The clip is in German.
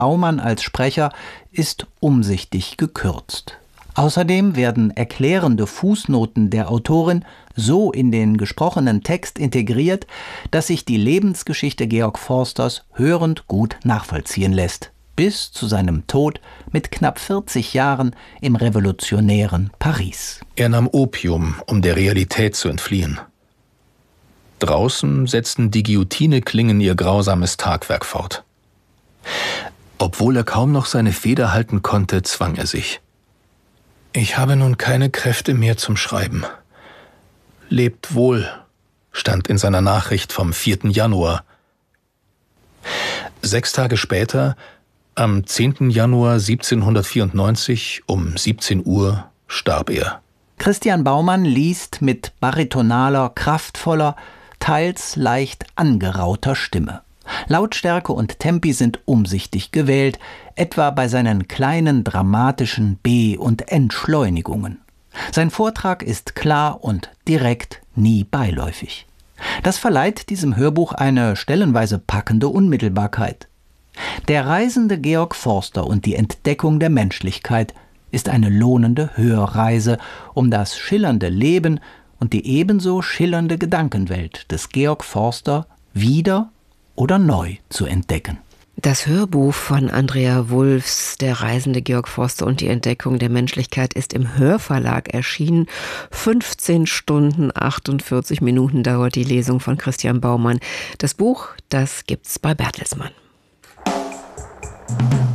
Baumann als Sprecher ist umsichtig gekürzt. Außerdem werden erklärende Fußnoten der Autorin so in den gesprochenen Text integriert, dass sich die Lebensgeschichte Georg Forsters hörend gut nachvollziehen lässt, bis zu seinem Tod mit knapp 40 Jahren im revolutionären Paris. Er nahm Opium, um der Realität zu entfliehen. Draußen setzten die Guillotineklingen ihr grausames Tagwerk fort. Obwohl er kaum noch seine Feder halten konnte, zwang er sich. »Ich habe nun keine Kräfte mehr zum Schreiben. Lebt wohl«, stand in seiner Nachricht vom 4. Januar. 6 Tage später, am 10. Januar 1794 um 17 Uhr, starb er. Christian Baumann liest mit baritonaler, kraftvoller, teils leicht angerauter Stimme. Lautstärke und Tempi sind umsichtig gewählt, etwa bei seinen kleinen dramatischen B- und Entschleunigungen. Sein Vortrag ist klar und direkt, nie beiläufig. Das verleiht diesem Hörbuch eine stellenweise packende Unmittelbarkeit. Der reisende Georg Forster und die Entdeckung der Menschlichkeit ist eine lohnende Hörreise, um das schillernde Leben und die ebenso schillernde Gedankenwelt des Georg Forster wieder oder neu zu entdecken. Das Hörbuch von Andrea Wulfs, Der reisende Georg Forster und die Entdeckung der Menschlichkeit, ist im Hörverlag erschienen. 15 Stunden, 48 Minuten dauert die Lesung von Christian Baumann. Das Buch, das gibt's bei Bertelsmann.